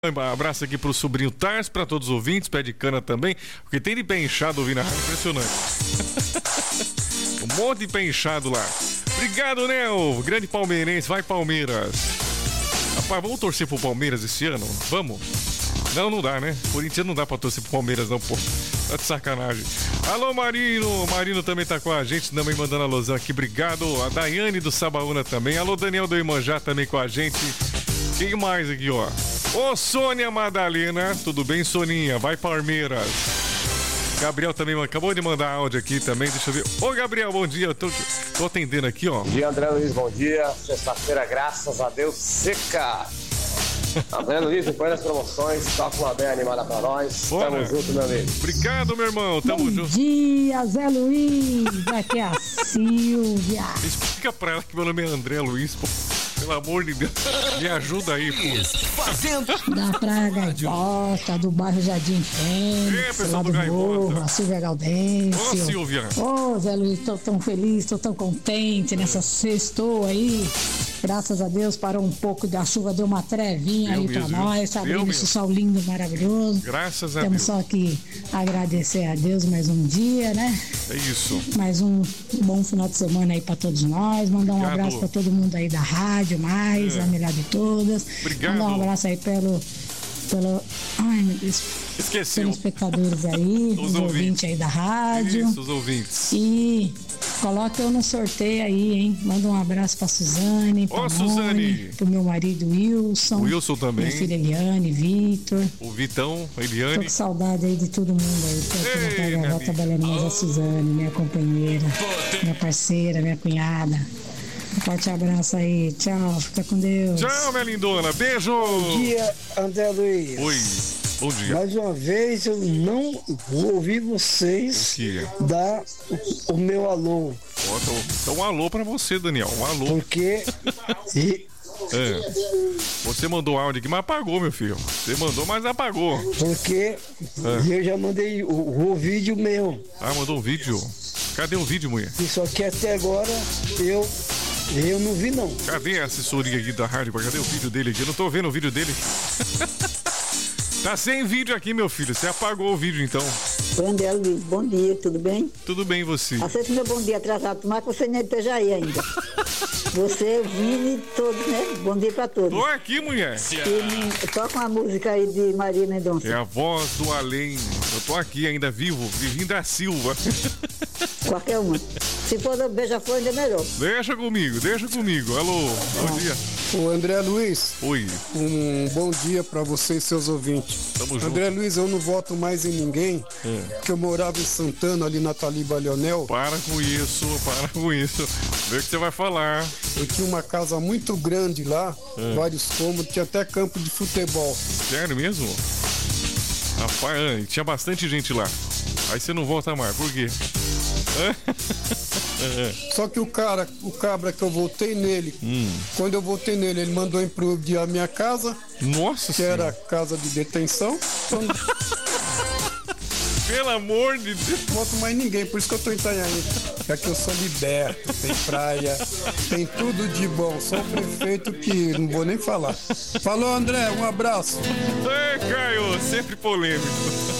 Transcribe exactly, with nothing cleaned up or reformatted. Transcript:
Um abraço aqui pro sobrinho Tars, pra todos os ouvintes, pé de cana também, porque tem de pé inchado ouvindo a rádio, impressionante. Um monte de pé inchado lá. Obrigado, Nel, grande palmeirense, vai Palmeiras. Rapaz, vamos torcer pro Palmeiras esse ano? Vamos? Não, não dá, né? Corinthians não dá pra torcer pro Palmeiras não, pô. Tá de sacanagem. Alô, Marino, Marino também tá com a gente, também mandando alusão aqui, obrigado. A Daiane do Sabaúna também, alô, Daniel do Imanjá também com a gente. Quem mais aqui, ó? Ô, Sônia Madalena, tudo bem, Soninha? Vai, Palmeiras. Gabriel também acabou de mandar áudio aqui também, deixa eu ver. Ô, Gabriel, bom dia, eu tô, tô atendendo aqui, ó. Bom dia, André Luiz, bom dia. Sexta-feira, graças a Deus, seca. André Luiz, depois das promoções, toca uma bem animada pra nós. Bora. Tamo junto, meu amigo. Obrigado, meu irmão, tamo bom junto. Bom dia, Zé Luiz, aqui é a Silvia. Explica pra ela que meu nome é André Luiz, pô. Pelo amor de Deus, me ajuda aí, pô. Fazendo da Praia Gaivota, do bairro Jardim Fênix, é, lá do, do Morro, a Silvia Gaudêncio. Ô, Silvia. Ô, Zé Luiz, tô tão feliz, tô tão contente nessa sextou aí. Graças a Deus parou um pouco da chuva, deu uma trevinha eu aí mesmo, pra nós, tá abrindo esse sol lindo, maravilhoso. Graças a Temos Deus. só que agradecer a Deus mais um dia, né? É isso. Mais um bom final de semana aí pra todos nós. Mandar um Obrigado. abraço pra todo mundo aí da rádio, mais, é. a melhor de todas. Obrigado. Mandar um abraço aí pelo... pelo ai, meu Deus. Esqueci. Pelos espectadores aí, os, os ouvintes. ouvintes aí da rádio. Isso, os ouvintes. E coloca eu no sorteio aí, hein? Manda um abraço pra Suzane, pra Ô, Mone, Suzane. pro meu marido Wilson. O Wilson também. Minha filha Eliane, Vitor. O Vitão, a Eliane. Tô com saudade aí de todo mundo aí. Tô aqui na Praia trabalhando mais a Suzane, minha companheira, minha parceira, minha cunhada. Um forte abraço aí, tchau, fica com Deus. Tchau, minha lindona, beijo. Bom dia, André Luiz. Oi, bom dia. Mais uma vez eu não vou ouvir vocês dar o, o meu alô. Ó, então, então um alô pra você, Daniel, um alô. Porque... E... É. Você mandou áudio aqui, mas apagou, meu filho. Você mandou, mas apagou. Porque é. eu já mandei o, o vídeo meu. Ah, mandou um vídeo? Cadê o vídeo, mulher? Só que até agora eu... Eu não vi, não. Cadê a assessoria aqui da rádio? Cadê o vídeo dele aqui? Eu não tô vendo o vídeo dele. Tá sem vídeo aqui, meu filho. Você apagou o vídeo, então. Oi, André Luiz. Bom dia, tudo bem? Tudo bem, você? Aceita meu bom dia atrasado, mas você nem esteja aí ainda. Você, Vini, todos, né? Bom dia pra todos. Tô aqui, mulher. E toca uma música aí de Maria Mendonça. É a voz do além. Eu tô aqui ainda vivo, vivinho da Silva. Qualquer uma. Se for do Beija-Flor, ainda é melhor. Deixa comigo, deixa comigo. Alô, bom dia. Ô, André Luiz. Oi. Um bom dia pra você e seus ouvintes. Tamo junto. André Luiz, eu não voto mais em ninguém, é. porque eu morava em Santana, ali na Taliba Leonel. Para com isso, para com isso. Vê o que você vai falar. Eu tinha uma casa muito grande lá, é. vários cômodos, tinha até campo de futebol. Sério mesmo? Rapaz, tinha bastante gente lá. Aí você não volta mais, por quê? Só que o cara, o cabra que eu voltei nele, hum. quando eu voltei nele, ele mandou improviar a minha casa. Nossa que senhora. era casa de detenção. Quando... Pelo amor de Deus. Não voto mais ninguém, por isso que eu tô em Itanhaém. Aqui eu sou liberto, tem praia, tem tudo de bom. Sou o prefeito que não vou nem falar. Falou, André, um abraço. É, Caio, sempre polêmico.